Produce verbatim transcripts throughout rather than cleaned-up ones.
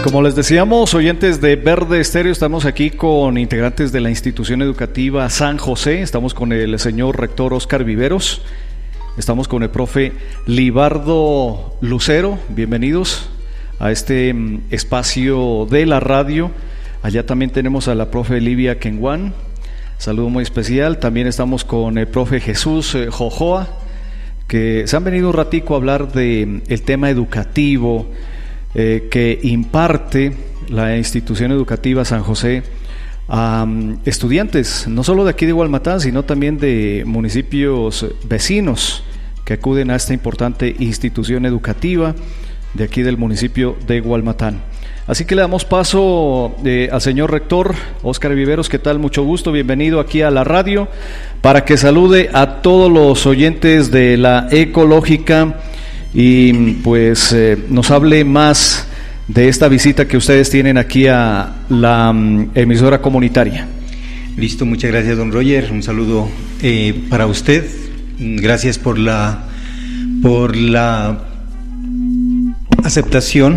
Como les decíamos, oyentes de Verde Estéreo, estamos aquí con integrantes de la institución educativa San José. Estamos con el señor rector Óscar Viveros, estamos con el profe Libardo Lucero. Bienvenidos a este espacio de la radio. Allá también tenemos a la profe Livia Kenguán, saludo muy especial. También estamos con el profe Jesús Jojoa, que se han venido un ratico a hablar de el tema educativo Eh, que imparte la institución educativa San José a um, estudiantes, no solo de aquí de Gualmatán, sino también de municipios vecinos que acuden a esta importante institución educativa de aquí del municipio de Gualmatán. Así que le damos paso eh, al señor rector Óscar Viveros. ¿Qué tal? Mucho gusto, bienvenido aquí a la radio, para que salude a todos los oyentes de la Ecológica y pues eh, nos hable más de esta visita que ustedes tienen aquí a la um, emisora comunitaria. Listo, muchas gracias, don Roger. Un saludo eh, para usted. Gracias por la por la aceptación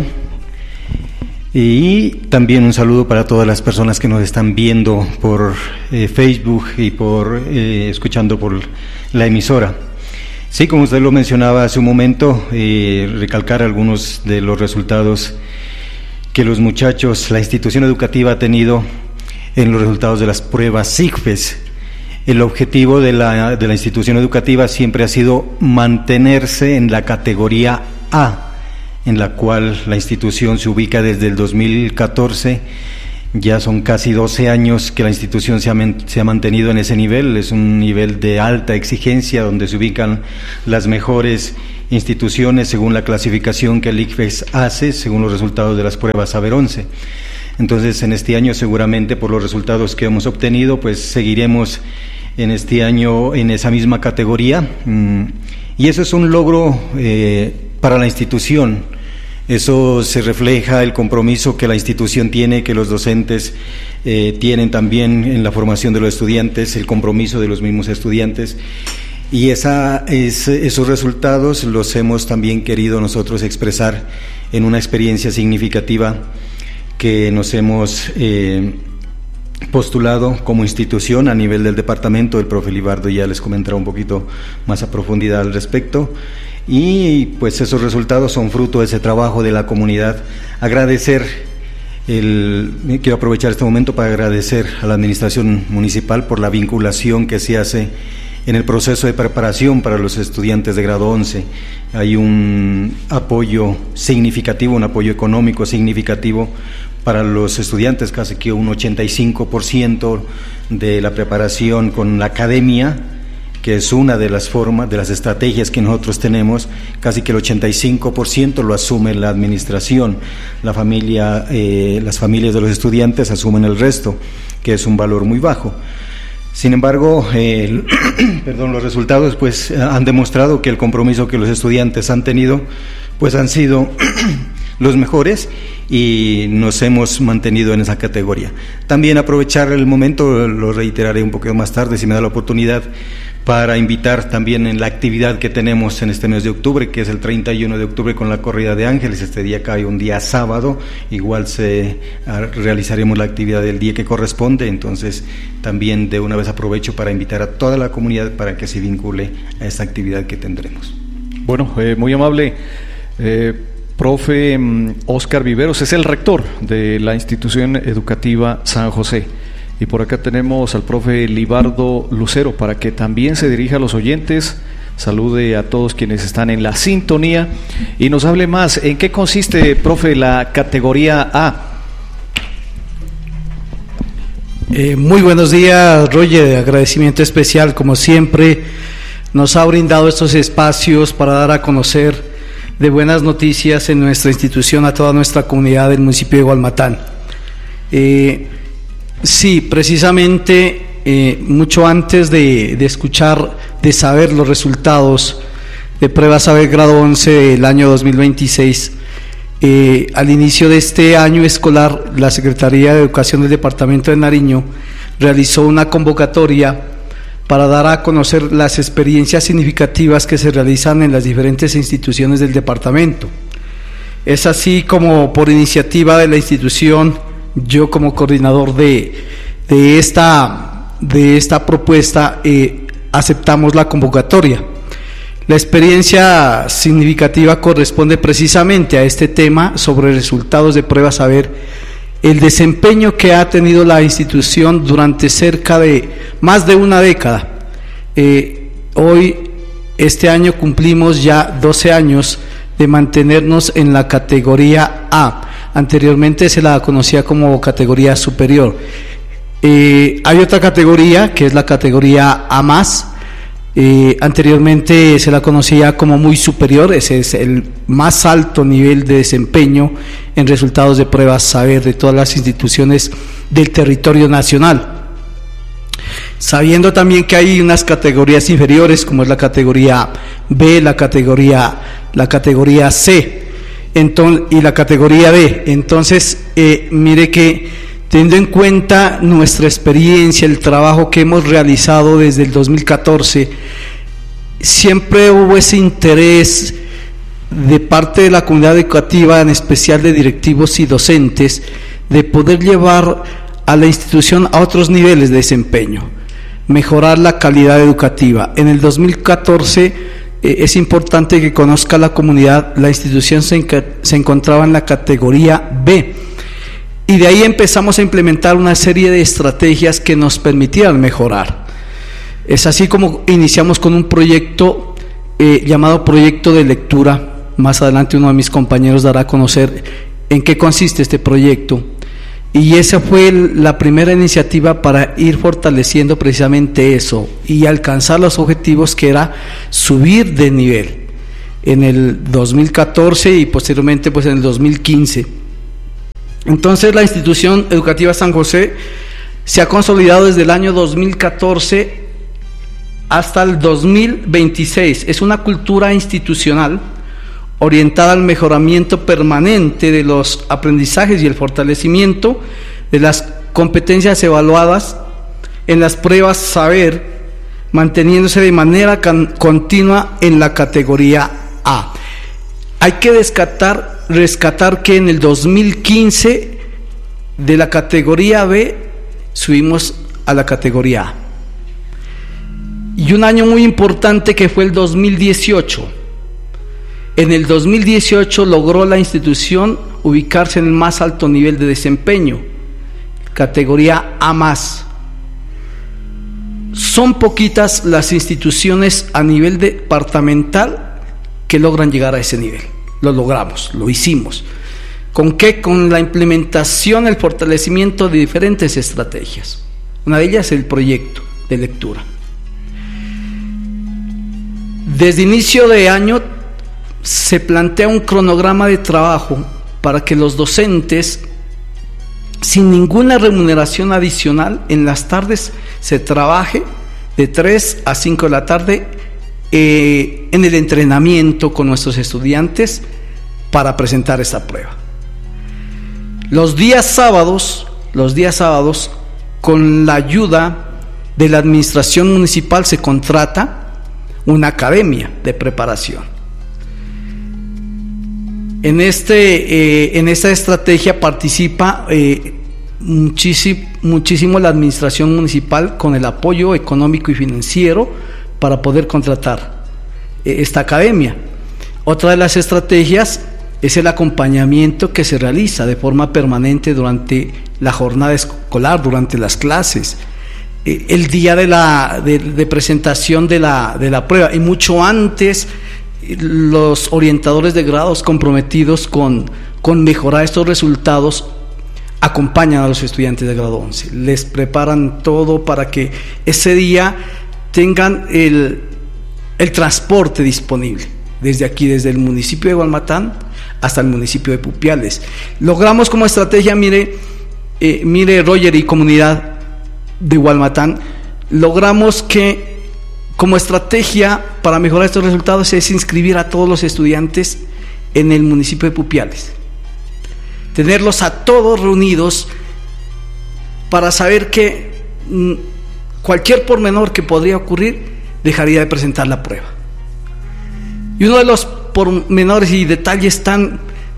y también un saludo para todas las personas que nos están viendo por eh, Facebook y por eh, escuchando por la emisora. Sí, como usted lo mencionaba hace un momento, eh, recalcar algunos de los resultados que los muchachos, la institución educativa ha tenido en los resultados de las pruebas SIGFES. El objetivo de la, de la institución educativa siempre ha sido mantenerse en la categoría A, en la cual la institución se ubica desde el dos mil catorce. Ya son casi doce años que la institución se ha, se ha mantenido en ese nivel. Es un nivel de alta exigencia donde se ubican las mejores instituciones según la clasificación que el ICFES hace, según los resultados de las pruebas Saber once. Entonces, en este año seguramente por los resultados que hemos obtenido, pues seguiremos en este año en esa misma categoría. Y eso es un logro eh, para la institución. Eso se refleja el compromiso que la institución tiene, que los docentes eh, tienen también en la formación de los estudiantes, el compromiso de los mismos estudiantes, y esa, es, esos resultados los hemos también querido nosotros expresar en una experiencia significativa que nos hemos eh, postulado como institución a nivel del departamento. El profe Libardo ya les comentará un poquito más a profundidad al respecto. Y pues esos resultados son fruto de ese trabajo de la comunidad. Agradecer, el, quiero aprovechar este momento para agradecer a la administración municipal por la vinculación que se hace en el proceso de preparación para los estudiantes de grado once. Hay un apoyo significativo, un apoyo económico significativo para los estudiantes, casi que un ochenta y cinco por ciento de la preparación con la academia, que es una de las formas, de las estrategias que nosotros tenemos. Casi que el ochenta y cinco por ciento lo asume la administración, la familia, eh, las familias de los estudiantes asumen el resto, que es un valor muy bajo. Sin embargo, eh, perdón, los resultados pues han demostrado que el compromiso que los estudiantes han tenido pues han sido los mejores y nos hemos mantenido en esa categoría. También aprovechar el momento, lo reiteraré un poquito más tarde si me da la oportunidad, para invitar también en la actividad que tenemos en este mes de octubre, que es el treinta y uno de octubre con la corrida de ángeles. Este día cae un día sábado, igual se realizaremos la actividad del día que corresponde. Entonces también de una vez aprovecho para invitar a toda la comunidad para que se vincule a esta actividad que tendremos. Bueno, eh, muy amable eh, profe Óscar Viveros, es el rector de la institución educativa San José. Y por acá tenemos al profe Libardo Lucero para que también se dirija a los oyentes, salude a todos quienes están en la sintonía y nos hable más. ¿En qué consiste, profe, la categoría A? Eh, muy buenos días, Roger. Agradecimiento especial, como siempre, nos ha brindado estos espacios para dar a conocer de buenas noticias en nuestra institución a toda nuestra comunidad del municipio de Gualmatán. Eh, Sí, precisamente eh, mucho antes de, de escuchar, de saber los resultados de pruebas Saber grado once del año dos mil veintiséis, eh, al inicio de este año escolar, la Secretaría de Educación del Departamento de Nariño realizó una convocatoria para dar a conocer las experiencias significativas que se realizan en las diferentes instituciones del departamento. Es así como por iniciativa de la institución, yo como coordinador de, de, esta, de esta propuesta, eh, aceptamos la convocatoria. La experiencia significativa corresponde precisamente a este tema sobre resultados de pruebas saber, el desempeño que ha tenido la institución durante cerca de más de una década. Eh, hoy, este año cumplimos ya doce años de mantenernos en la categoría A. Anteriormente se la conocía como categoría superior. Eh, hay otra categoría que es la categoría A más. Eh, anteriormente se la conocía como muy superior. Ese es el más alto nivel de desempeño en resultados de pruebas saber de todas las instituciones del territorio nacional. Sabiendo también que hay unas categorías inferiores, como es la categoría B, la categoría, la categoría C entonces, y la categoría D. Entonces, eh, mire que teniendo en cuenta nuestra experiencia, el trabajo que hemos realizado desde el dos mil catorce, siempre hubo ese interés de parte de la comunidad educativa, en especial de directivos y docentes, de poder llevar a la institución a otros niveles de desempeño, mejorar la calidad educativa. En el dos mil catorce eh, es importante que conozca la comunidad, la institución se, se encontraba en la categoría B, y de ahí empezamos a implementar una serie de estrategias que nos permitieran mejorar. Es así como iniciamos con un proyecto eh, llamado Proyecto de Lectura. Más adelante uno de mis compañeros dará a conocer en qué consiste este proyecto. Y esa fue la primera iniciativa para ir fortaleciendo precisamente eso y alcanzar los objetivos, que era subir de nivel en el dos mil catorce y posteriormente pues en el dos mil quince. Entonces la institución educativa San José se ha consolidado desde el año dos mil catorce hasta el dos mil veintiséis. Es una cultura institucional orientada al mejoramiento permanente de los aprendizajes y el fortalecimiento de las competencias evaluadas en las pruebas saber, manteniéndose de manera continua en la categoría A. Hay que rescatar, rescatar que en el dos mil quince de la categoría B subimos a la categoría A. Y un año muy importante que fue el dos mil dieciocho. En el dos mil dieciocho logró la institución ubicarse en el más alto nivel de desempeño, categoría A más. Son poquitas las instituciones a nivel departamental que logran llegar a ese nivel. Lo logramos, lo hicimos. ¿Con qué? Con la implementación, el fortalecimiento de diferentes estrategias. Una de ellas es el proyecto de lectura. Desde inicio de año se plantea un cronograma de trabajo para que los docentes, sin ninguna remuneración adicional, en las tardes se trabaje de tres a cinco de la tarde eh, en el entrenamiento con nuestros estudiantes para presentar esta prueba. Los días sábados, los días sábados, con la ayuda de la administración municipal se contrata una academia de preparación. En, este, eh, en esta estrategia participa eh, muchísimo, muchísimo la administración municipal con el apoyo económico y financiero para poder contratar eh, esta academia. Otra de las estrategias es el acompañamiento que se realiza de forma permanente durante la jornada escolar, durante las clases, eh, el día de, la, de, de presentación de la, de la prueba y mucho antes. Los orientadores de grados comprometidos con, con mejorar estos resultados acompañan a los estudiantes de grado once, les preparan todo para que ese día tengan el, el transporte disponible, desde aquí, desde el municipio de Gualmatán hasta el municipio de Pupiales. Logramos como estrategia, mire, eh, mire Roger y comunidad de Gualmatán, logramos que como estrategia para mejorar estos resultados es inscribir a todos los estudiantes en el municipio de Pupiales, tenerlos a todos reunidos para saber que mm, cualquier pormenor que podría ocurrir dejaría de presentar la prueba. Y uno de los pormenores y detalles tan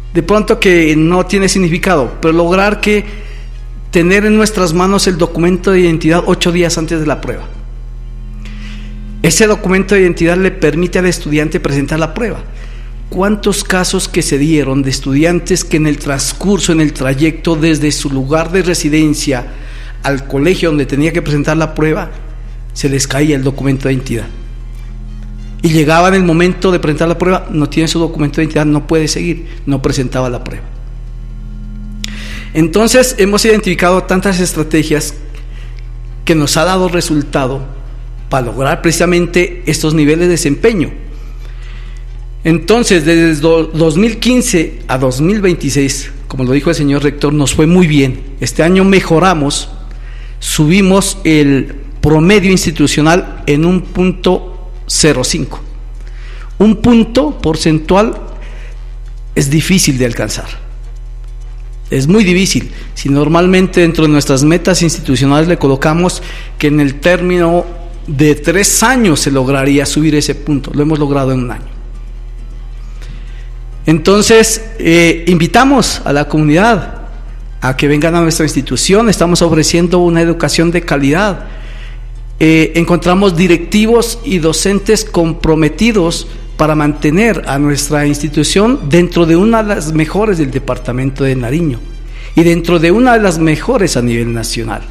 de pronto que no tiene significado, pero lograr que tener en nuestras manos el documento de identidad ocho días antes de la prueba. Ese documento de identidad le permite al estudiante presentar la prueba. ¿Cuántos casos que se dieron de estudiantes que en el transcurso, en el trayecto desde su lugar de residencia al colegio donde tenía que presentar la prueba, se les caía el documento de identidad? Y llegaba en el momento de presentar la prueba, no tiene su documento de identidad, no puede seguir, no presentaba la prueba. Entonces hemos identificado tantas estrategias que nos ha dado resultado para lograr precisamente estos niveles de desempeño. Entonces, desde dos mil quince a dos mil veintiséis, como lo dijo el señor rector, nos fue muy bien. Este año mejoramos, subimos el promedio institucional en un punto cero cinco. Un punto porcentual es difícil de alcanzar. Es muy difícil. Si normalmente dentro de nuestras metas institucionales le colocamos que en el término de tres años se lograría subir ese punto, lo hemos logrado en un año. Entonces, eh, invitamos a la comunidad a que vengan a nuestra institución. Estamos ofreciendo una educación de calidad. Eh, encontramos directivos y docentes comprometidos para mantener a nuestra institución dentro de una de las mejores del departamento de Nariño y dentro de una de las mejores a nivel nacional.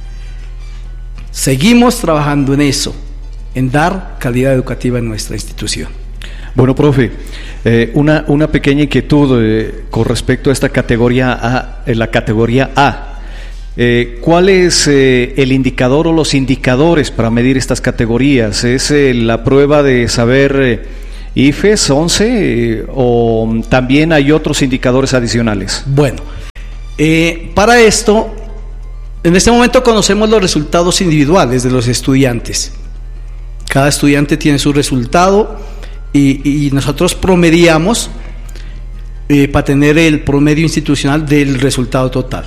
Seguimos trabajando en eso, en dar calidad educativa en nuestra institución. Bueno, profe, eh, una, una pequeña inquietud eh, con respecto a esta categoría A, en la categoría A. Eh, ¿Cuál es eh, el indicador o los indicadores para medir estas categorías? ¿Es eh, la prueba de saber eh, I F E S once eh, o también hay otros indicadores adicionales? Bueno, eh, para esto, en este momento conocemos los resultados individuales de los estudiantes. Cada estudiante tiene su resultado. Y, y nosotros promediamos eh, para tener el promedio institucional del resultado total.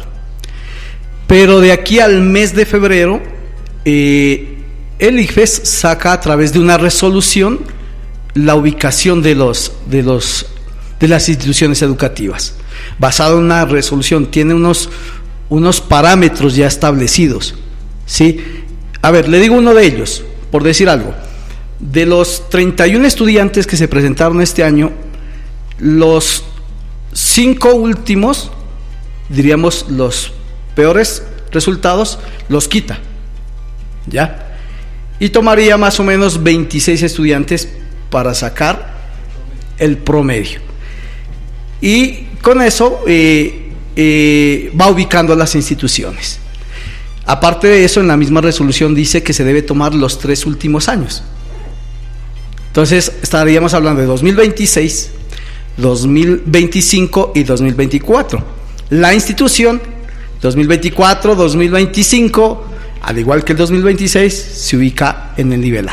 Pero de aquí al mes de febrero, eh, el I C F E S saca a través de una resolución la ubicación de los de los de las instituciones educativas. Basado en una resolución, tiene unos unos parámetros ya establecidos, ¿sí? A ver, le digo uno de ellos, por decir algo. De los treinta y uno estudiantes que se presentaron este año, los cinco últimos, diríamos los peores resultados, los quita, ¿ya? Y tomaría más o menos veintiséis estudiantes para sacar el promedio. Y con eso eh, eh, va ubicando a las instituciones. Aparte de eso, en la misma resolución dice que se debe tomar los tres últimos años. Entonces estaríamos hablando de dos mil veintiséis, dos mil veinticinco y dos mil veinticuatro. La institución dos mil veinticuatro, dos mil veinticinco, al igual que el dos mil veintiséis, se ubica en el nivel A.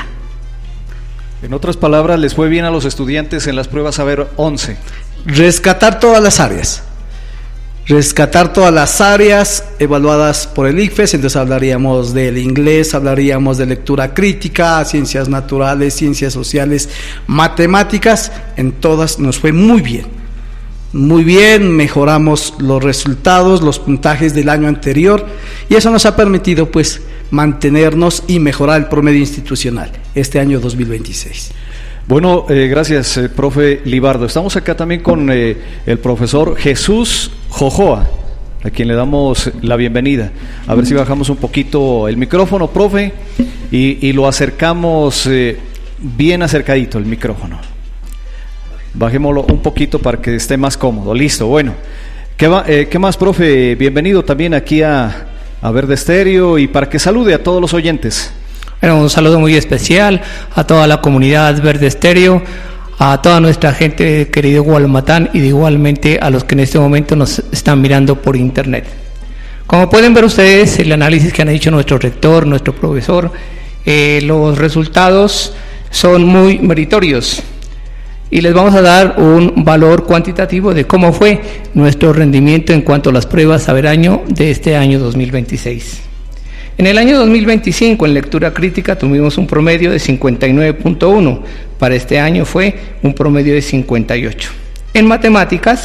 En otras palabras, ¿les fue bien a los estudiantes en las pruebas Saber once? Rescatar todas las áreas. Rescatar todas las áreas evaluadas por el I C F E S. Entonces hablaríamos del inglés, hablaríamos de lectura crítica, ciencias naturales, ciencias sociales, matemáticas. En todas nos fue muy bien, muy bien, mejoramos los resultados, los puntajes del año anterior, y eso nos ha permitido pues mantenernos y mejorar el promedio institucional este año dos mil veintiséis. Bueno, eh, gracias, eh, profe Libardo. Estamos acá también con eh, el profesor Jesús Jojoa, a quien le damos la bienvenida. A ver si bajamos un poquito el micrófono, profe, y, y lo acercamos eh, bien acercadito el micrófono. Bajémoslo un poquito para que esté más cómodo. Listo, bueno. ¿Qué, va, eh, ¿qué más, profe? Bienvenido también aquí a, a Verde Estéreo y para que salude a todos los oyentes. Bueno, un saludo muy especial a toda la comunidad Verde Estéreo, a toda nuestra gente de querido Gualmatán y igualmente a los que en este momento nos están mirando por internet. Como pueden ver ustedes, el análisis que han hecho nuestro rector, nuestro profesor, eh, los resultados son muy meritorios y les vamos a dar un valor cuantitativo de cómo fue nuestro rendimiento en cuanto a las pruebas Saber Año de este año dos mil veintiséis. En el año dos mil veinticinco, en lectura crítica, tuvimos un promedio de cincuenta y nueve punto uno. Para este año fue un promedio de cincuenta y ocho. En matemáticas,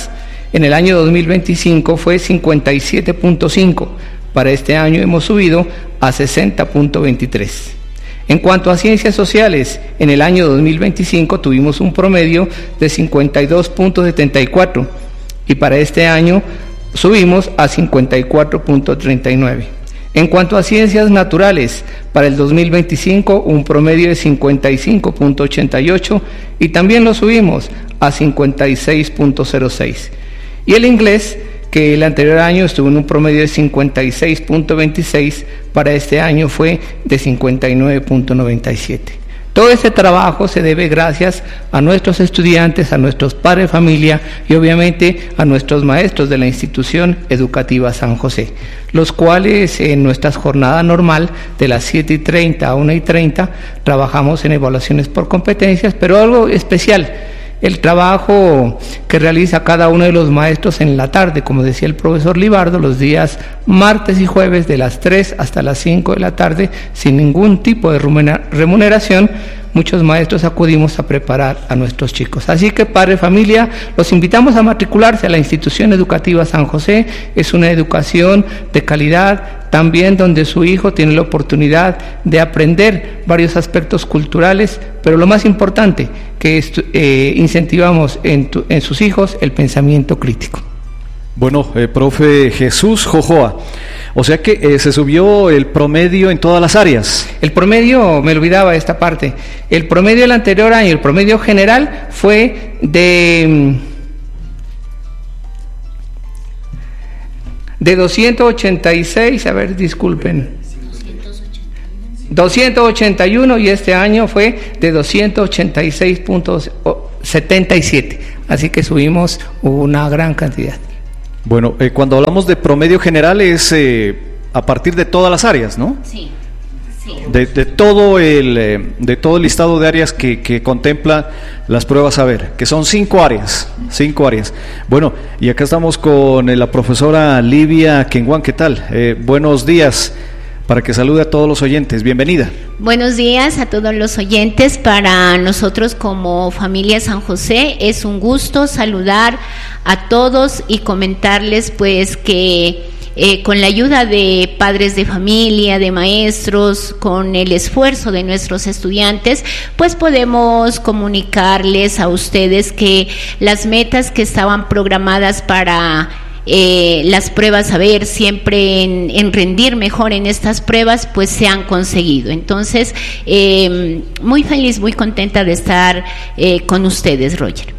En el año dos mil veinticinco fue cincuenta y siete punto cinco. Para este año hemos subido a sesenta punto veintitrés. En cuanto a ciencias sociales, en el año dos mil veinticinco tuvimos un promedio de cincuenta y dos punto setenta y cuatro y para este año subimos a cincuenta y cuatro punto treinta y nueve. En cuanto a ciencias naturales, para el dos mil veinticinco un promedio de cincuenta y cinco punto ochenta y ocho y también lo subimos a cincuenta y seis punto cero seis. Y el inglés, que el anterior año estuvo en un promedio de cincuenta y seis punto veintiséis, para este año fue de cincuenta y nueve punto noventa y siete. Todo este trabajo se debe gracias a nuestros estudiantes, a nuestros padres de familia y obviamente a nuestros maestros de la institución educativa San José, los cuales en nuestra jornada normal de las siete y treinta a una y treinta trabajamos en evaluaciones por competencias, pero algo especial, el trabajo que realiza cada uno de los maestros en la tarde, como decía el profesor Libardo, los días martes y jueves de las tres hasta las cinco de la tarde, sin ningún tipo de remuneración, muchos maestros acudimos a preparar a nuestros chicos. Así que, padre de familia, los invitamos a matricularse a la institución educativa San José. Es una educación de calidad, también donde su hijo tiene la oportunidad de aprender varios aspectos culturales, pero lo más importante, que estu- eh, incentivamos en, tu, en sus hijos el pensamiento crítico. Bueno, eh, profe Jesús Jojoa, o sea que eh, se subió el promedio en todas las áreas. El promedio, me olvidaba esta parte, el promedio del anterior año, el promedio general fue de, de doscientos ochenta y seis, a ver, disculpen, doscientos ochenta y uno y este año fue de doscientos ochenta y seis punto setenta y siete, así que subimos una gran cantidad. Bueno, eh, cuando hablamos de promedio general es eh, a partir de todas las áreas, ¿no? Sí, sí. De, de todo el eh, de todo el listado de áreas que, que contempla las pruebas saber, que son cinco áreas, cinco áreas. Bueno, y acá estamos con eh, la profesora Livia Kenguan, ¿qué tal? Eh, buenos días, para que salude a todos los oyentes, bienvenida. Buenos días a todos los oyentes. Para nosotros como familia San José es un gusto saludar a todos y comentarles pues que eh, con la ayuda de padres de familia, de maestros, con el esfuerzo de nuestros estudiantes, pues podemos comunicarles a ustedes que las metas que estaban programadas para Eh, las pruebas, a ver, siempre en, en rendir mejor en estas pruebas, pues se han conseguido. Entonces, eh, muy feliz, muy contenta de estar eh, con ustedes, Roger.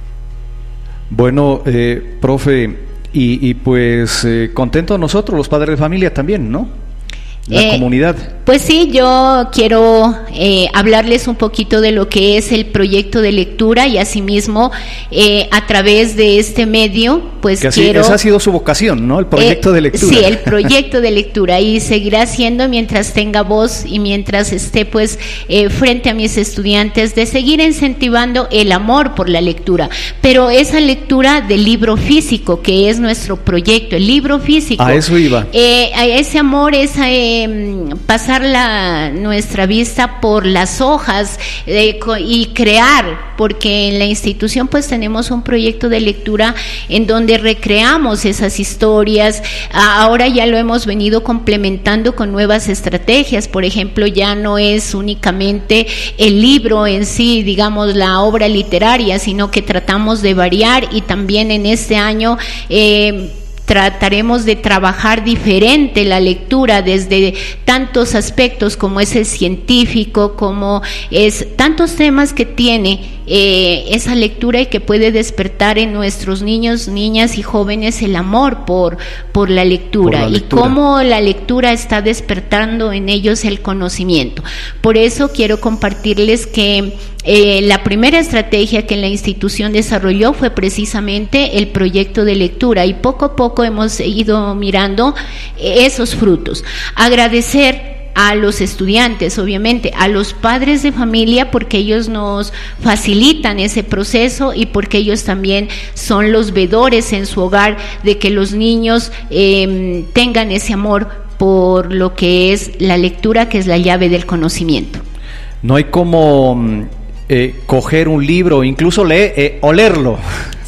Bueno, eh, profe, y, y pues eh, contentos nosotros, los padres de familia también, ¿no? La eh, comunidad. Pues sí, yo quiero eh, hablarles un poquito de lo que es el proyecto de lectura y asimismo eh, a través de este medio, pues que así, quiero... Esa ha sido su vocación, ¿no? El proyecto eh, de lectura. Sí, el proyecto de lectura, y seguirá siendo mientras tenga voz y mientras esté pues eh, frente a mis estudiantes, de seguir incentivando el amor por la lectura, pero esa lectura del libro físico, que es nuestro proyecto, el libro físico. A eso iba. Eh, a ese amor, esa... Eh, pasar la, nuestra vista por las hojas eh, y crear, porque en la institución pues tenemos un proyecto de lectura en donde recreamos esas historias. Ahora ya lo hemos venido complementando con nuevas estrategias. Por ejemplo, ya no es únicamente el libro en sí, digamos la obra literaria, sino que tratamos de variar, y también en este año eh, trataremos de trabajar diferente la lectura desde tantos aspectos como es el científico, como es tantos temas que tiene eh, esa lectura y que puede despertar en nuestros niños, niñas y jóvenes el amor por, por la lectura, por la lectura. Y cómo la lectura está despertando en ellos el conocimiento. Por eso quiero compartirles que Eh, la primera estrategia que la institución desarrolló fue precisamente el proyecto de lectura, y poco a poco hemos ido mirando esos frutos. Agradecer a los estudiantes, obviamente, a los padres de familia, porque ellos nos facilitan ese proceso y porque ellos también son los vedores en su hogar de que los niños eh, tengan ese amor por lo que es la lectura, que es la llave del conocimiento. No hay como... Eh, coger un libro, incluso leer, eh, olerlo,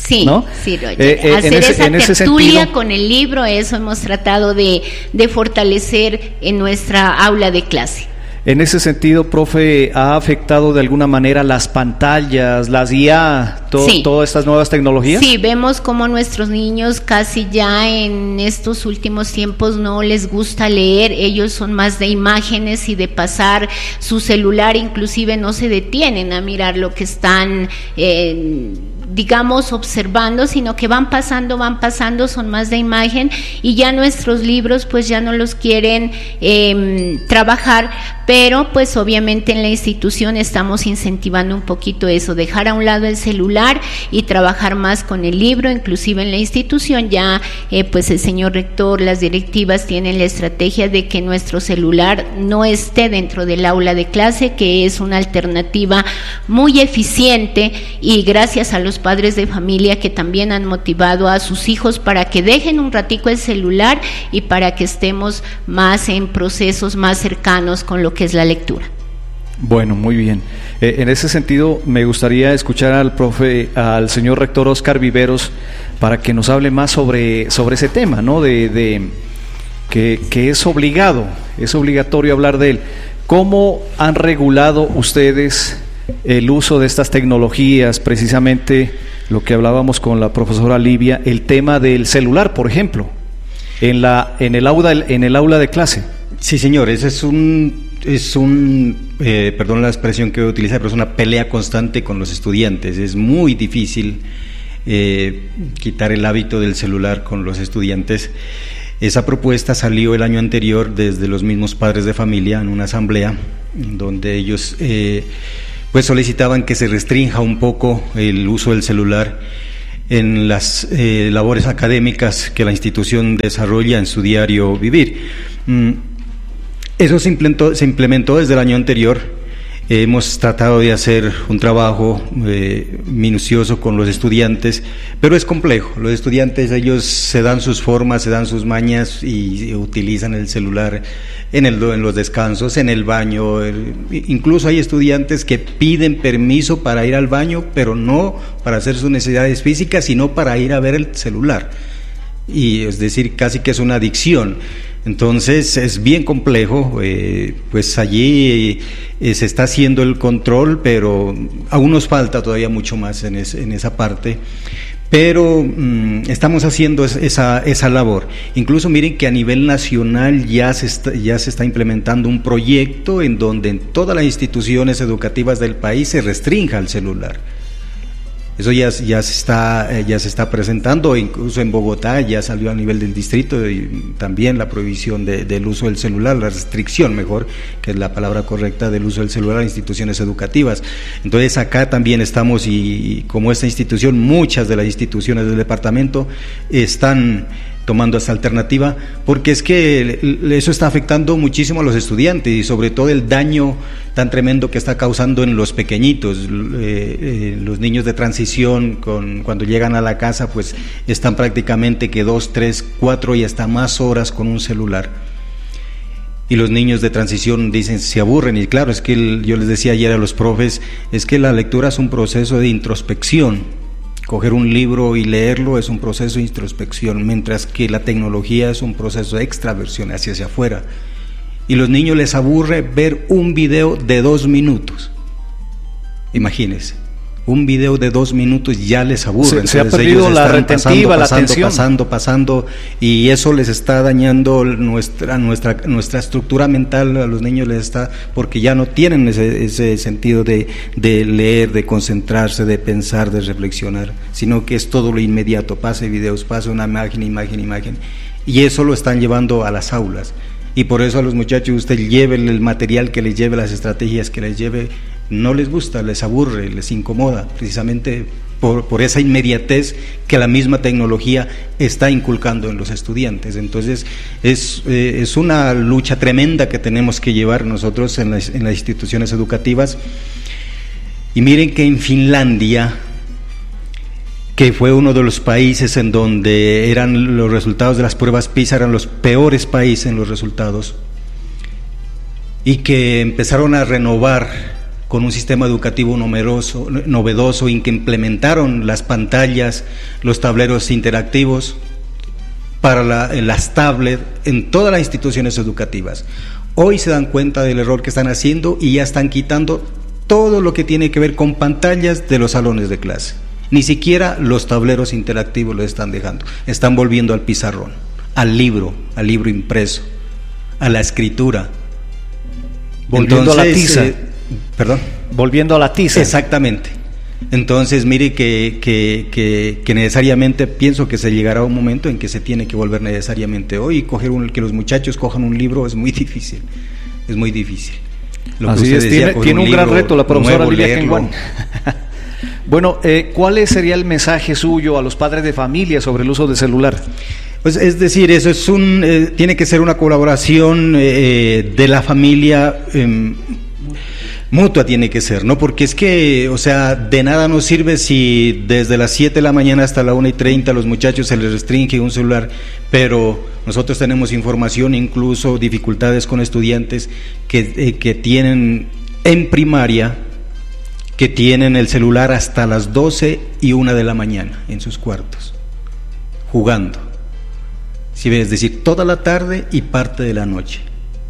Sí, ¿no? sí, Roger. Eh, eh, Hacer ese, esa tertulia sentido, con el libro, eso hemos tratado de, de fortalecer en nuestra aula de clase. En ese sentido, profe, ¿ha afectado de alguna manera las pantallas, las I A, to, sí. todas estas nuevas tecnologías? Sí, vemos como nuestros niños casi ya en estos últimos tiempos no les gusta leer, ellos son más de imágenes y de pasar su celular, inclusive no se detienen a mirar lo que están eh, digamos observando, sino que van pasando, van pasando, son más de imagen, y ya nuestros libros pues ya no los quieren eh, trabajar, pero pues obviamente en la institución estamos incentivando un poquito eso, dejar a un lado el celular y trabajar más con el libro. Inclusive en la institución ya eh, pues el señor rector, las directivas tienen la estrategia de que nuestro celular no esté dentro del aula de clase, que es una alternativa muy eficiente, y gracias a los padres de familia que también han motivado a sus hijos para que dejen un ratico el celular y para que estemos más en procesos más cercanos con lo que es la lectura. Bueno, muy bien. Eh, en ese sentido, me gustaría escuchar al profe, al señor rector Oscar Viveros, para que nos hable más sobre, sobre ese tema, ¿no? De, de que, que es obligado, es obligatorio hablar de él. ¿Cómo han regulado ustedes el uso de estas tecnologías, precisamente lo que hablábamos con la profesora Livia, el tema del celular, por ejemplo, en la en el aula en el aula de clase? Sí, señor, ese es un es un eh, perdón la expresión que voy a utilizar, pero es una pelea constante con los estudiantes. Es muy difícil eh, quitar el hábito del celular con los estudiantes. Esa propuesta salió el año anterior desde los mismos padres de familia en una asamblea donde ellos eh, pues solicitaban que se restrinja un poco el uso del celular en las eh, labores académicas que la institución desarrolla en su diario vivir. Mm, eso se implementó, se implementó desde el año anterior. Eh, hemos tratado de hacer un trabajo eh, minucioso con los estudiantes, pero es complejo. Los estudiantes, ellos se dan sus formas, se dan sus mañas y utilizan el celular en, el, en los descansos, en el baño. El, incluso hay estudiantes que piden permiso para ir al baño, pero no para hacer sus necesidades físicas, sino para ir a ver el celular. Y es decir, casi que es una adicción. Entonces es bien complejo, eh, pues allí eh, se está haciendo el control, pero aún nos falta todavía mucho más en, es, en esa parte, pero mmm, estamos haciendo esa, esa labor. Incluso miren que a nivel nacional ya se, está, ya se está implementando un proyecto en donde en todas las instituciones educativas del país se restrinja el celular. Eso ya, ya, se está, ya se está presentando, incluso en Bogotá ya salió a nivel del distrito y también la prohibición de, del uso del celular, la restricción mejor, que es la palabra correcta, del uso del celular a instituciones educativas. Entonces acá también estamos, y como esta institución, muchas de las instituciones del departamento están tomando esta alternativa, porque es que eso está afectando muchísimo a los estudiantes y sobre todo el daño tan tremendo que está causando en los pequeñitos, eh, eh, los niños de transición, con, cuando llegan a la casa pues están prácticamente que dos, tres, cuatro y hasta más horas con un celular. Y los niños de transición dicen, se aburren, y claro, es que el, yo les decía ayer a los profes, es que la lectura es un proceso de introspección. Coger un libro y leerlo es un proceso de introspección, mientras que la tecnología es un proceso de extraversión, hacia hacia afuera. Y los niños les aburre ver un video de dos minutos. Imagínense, un video de dos minutos ya les aburre. Se, se ha perdido la retentiva, la atención. Pasando, pasando, y eso les está dañando nuestra, nuestra, nuestra estructura mental. A los niños les está, porque ya no tienen ese, ese sentido de, de leer, de concentrarse, de pensar, de reflexionar, sino que es todo lo inmediato, pase videos, pase una imagen, imagen, imagen, y eso lo están llevando a las aulas. Y por eso a los muchachos usted lleve el material que les lleve, las estrategias que les lleve, no les gusta, les aburre, les incomoda, precisamente por, por esa inmediatez que la misma tecnología está inculcando en los estudiantes. Entonces es, eh, es una lucha tremenda que tenemos que llevar nosotros en las, en las instituciones educativas. Y miren que en Finlandia, que fue uno de los países en donde eran los resultados de las pruebas PISA, eran los peores países en los resultados, y que empezaron a renovar con un sistema educativo numeroso, novedoso, en que implementaron las pantallas, los tableros interactivos para la, las tablets en todas las instituciones educativas. Hoy se dan cuenta del error que están haciendo y ya están quitando todo lo que tiene que ver con pantallas de los salones de clase. Ni siquiera los tableros interactivos los están dejando. Están volviendo al pizarrón, al libro, al libro impreso, a la escritura. Volviendo Entonces, a la tiza. Eh, Perdón. Volviendo a la tiza. Exactamente. Entonces, mire que, que, que, que necesariamente pienso que se llegará un momento en que se tiene que volver necesariamente hoy, coger un, que los muchachos cojan un libro es muy difícil, es muy difícil. Lo Así es, decía, tiene, tiene un, un gran reto la profesora nuevo, Lilia Kenguán. Bueno, eh, ¿cuál sería el mensaje suyo a los padres de familia sobre el uso del celular? Pues es decir, eso es un, eh, tiene que ser una colaboración eh, de la familia. Eh, Mutua tiene que ser, ¿no? Porque es que, o sea, de nada nos sirve si desde las siete de la mañana hasta la una y treinta a los muchachos se les restringe un celular, pero nosotros tenemos información, incluso dificultades con estudiantes que, eh, que tienen en primaria, que tienen el celular hasta las doce y una de la mañana en sus cuartos, jugando. ¿Sí ves? Es decir, toda la tarde y parte de la noche.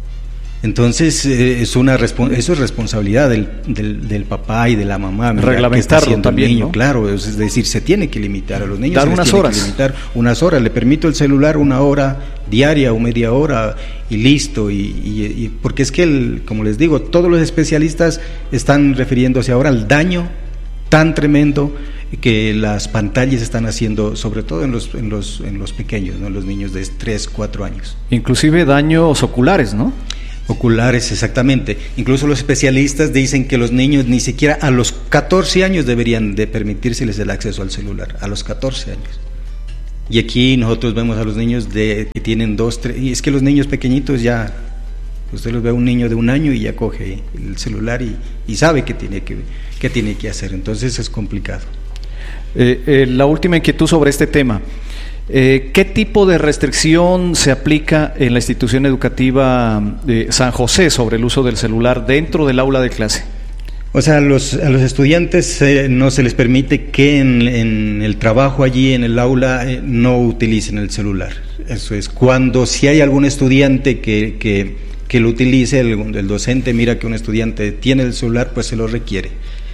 Entonces eh, es una eso es responsabilidad del, del, del papá y de la mamá. Reglamentarlo también, niño, ¿no? Claro, es decir, se tiene que limitar a los niños. Dar se les unas tiene horas. Que limitar unas horas. Le permito el celular una hora diaria o media hora y listo. Y, y, y porque es que, el, como les digo, todos los especialistas están refiriéndose ahora al daño tan tremendo que las pantallas están haciendo, sobre todo en los en los en los pequeños, ¿no? En los niños de tres, cuatro años. Inclusive daños oculares, ¿no? Oculares, exactamente. Incluso los especialistas dicen que los niños ni siquiera a los catorce años deberían de permitírseles el acceso al celular, a los catorce años. Y aquí nosotros vemos a los niños de que tienen dos, tres, y es que los niños pequeñitos ya, usted los ve a un niño de un año y ya coge el celular y, y sabe qué tiene que, qué tiene que hacer, entonces es complicado. Eh, eh, la última inquietud sobre este tema. Eh, ¿Qué tipo de restricción se aplica en la institución educativa de San José sobre el uso del celular dentro del aula de clase? O sea, a los, a los estudiantes eh, no se les permite que en, en el trabajo allí en el aula eh, no utilicen el celular. Eso es, cuando si hay algún estudiante que, que, que lo utilice, el, el docente mira que un estudiante tiene el celular, pues se lo requiere.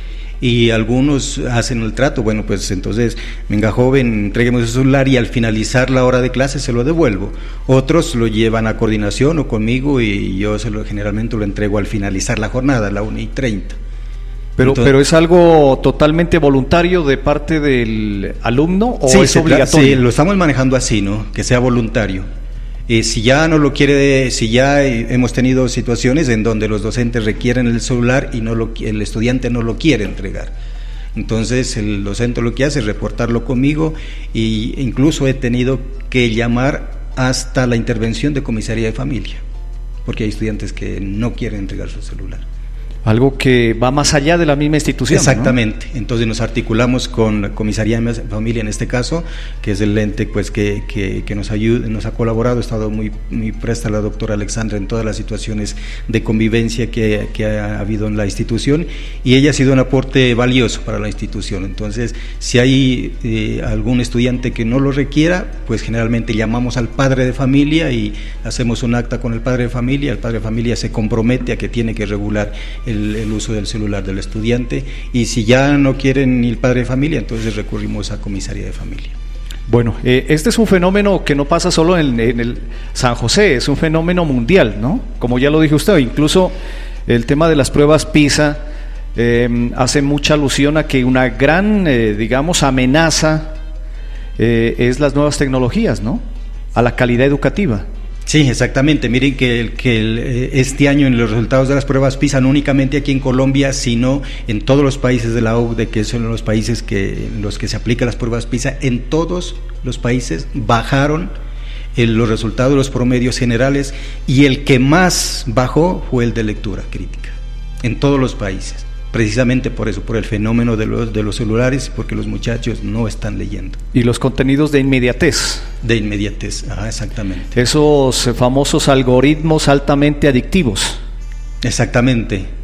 Y algunos hacen el trato, bueno, pues entonces, venga joven, entrégueme su celular y al finalizar la hora de clase se lo devuelvo. Otros lo llevan a coordinación o conmigo y yo se lo, generalmente lo entrego al finalizar la jornada, a la una y treinta. Pero, entonces, ¿pero es algo totalmente voluntario de parte del alumno o sí, es obligatorio? Sí, lo estamos manejando así, ¿no? Que sea voluntario. Eh, si ya no lo quiere, si ya hemos tenido situaciones en donde los docentes requieren el celular y no lo, el estudiante no lo quiere entregar, entonces el docente lo que hace es reportarlo conmigo e incluso he tenido que llamar hasta la intervención de comisaría de familia porque hay estudiantes que no quieren entregar su celular. Algo que va más allá de la misma institución. Exactamente, ¿no? Entonces nos articulamos con la Comisaría de Familia en este caso, que es el ente pues que, que, que nos ayuda, nos ha colaborado, ha estado muy, muy presta la doctora Alexandra en todas las situaciones de convivencia que, que ha habido en la institución y ella ha sido un aporte valioso para la institución. Entonces, si hay eh, algún estudiante que no lo requiera, pues generalmente llamamos al padre de familia y hacemos un acta con el padre de familia, el padre de familia se compromete a que tiene que regular el El, el uso del celular del estudiante y si ya no quieren ni el padre de familia, entonces recurrimos a comisaría de familia. Bueno, eh, este es un fenómeno que no pasa solo en, en el San José, es un fenómeno mundial, ¿no? Como ya lo dijo usted, incluso el tema de las pruebas PISA eh, hace mucha alusión a que una gran, eh, digamos, amenaza eh, es las nuevas tecnologías, ¿no? A la calidad educativa. Sí, exactamente. Miren que, el, que el, este año en los resultados de las pruebas PISA, no únicamente aquí en Colombia, sino en todos los países de la O C D E, que son los países que, en los que se aplican las pruebas PISA, en todos los países bajaron el, los resultados de los promedios generales y el que más bajó fue el de lectura crítica, en todos los países. Precisamente por eso, por el fenómeno de los, de los celulares, porque los muchachos no están leyendo. Y los contenidos de inmediatez. De inmediatez, ah, exactamente. Esos famosos algoritmos altamente adictivos. Exactamente.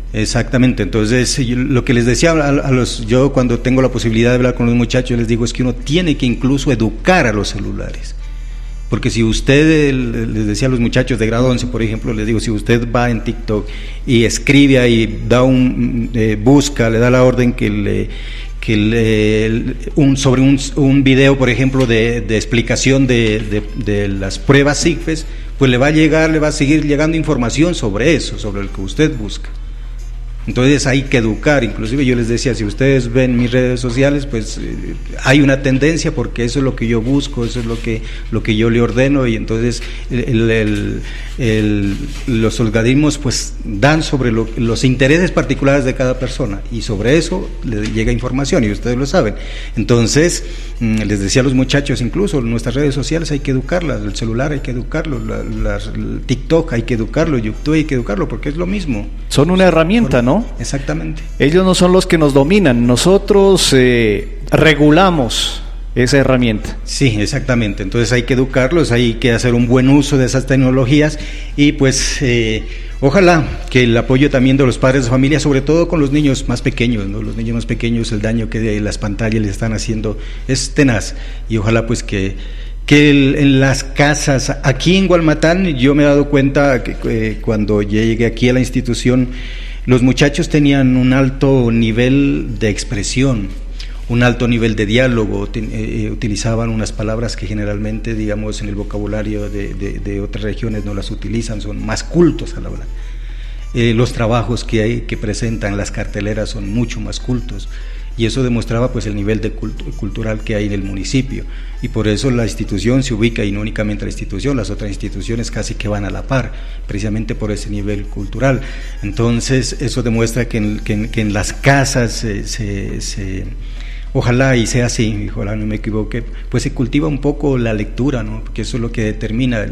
Exactamente, entonces yo, lo que les decía a, a los, yo cuando tengo la posibilidad de hablar con los muchachos les digo es que uno tiene que incluso educar a los celulares, porque si usted, les decía a los muchachos de grado once por ejemplo, les digo, si usted va en TikTok y escribe ahí, da un, eh, busca, le da la orden que le, que le, un, sobre un, un video por ejemplo de, de explicación de, de, de las pruebas SIGFES, pues le va a llegar, le va a seguir llegando información sobre eso, sobre el que usted busca. Entonces hay que educar, inclusive yo les decía, si ustedes ven mis redes sociales, pues eh, hay una tendencia porque eso es lo que yo busco, eso es lo que, lo que yo le ordeno y entonces el, el, el, los algoritmos pues dan sobre lo, los intereses particulares de cada persona y sobre eso le llega información y ustedes lo saben. Entonces mmm, les decía a los muchachos, incluso nuestras redes sociales hay que educarlas, el celular hay que educarlo, la, la, el TikTok hay que educarlo, YouTube hay que educarlo porque es lo mismo. Son una herramienta, ¿no? Exactamente. Ellos no son los que nos dominan, nosotros eh, regulamos esa herramienta. Sí, exactamente. Entonces hay que educarlos, hay que hacer un buen uso de esas tecnologías y pues eh, ojalá que el apoyo también de los padres de familia, sobre todo con los niños más pequeños, ¿no? Los niños más pequeños, el daño que las pantallas les están haciendo es tenaz y ojalá pues que que el, en las casas, aquí en Gualmatán, yo me he dado cuenta que eh, cuando llegué aquí a la institución, los muchachos tenían un alto nivel de expresión, un alto nivel de diálogo, ten, eh, utilizaban unas palabras que generalmente, digamos, en el vocabulario de, de, de otras regiones no las utilizan, son más cultos al hablar. Eh, los trabajos que hay, que presentan las carteleras son mucho más cultos. Y eso demostraba pues el nivel de cultu cultural que hay en el municipio y por eso la institución se ubica y no únicamente la institución, las otras instituciones casi que van a la par, precisamente por ese nivel cultural. Entonces eso demuestra que en, que en, que en las casas se, se, se ojalá y sea así, ojalá no me equivoque, pues se cultiva un poco la lectura, ¿no? Porque eso es lo que determina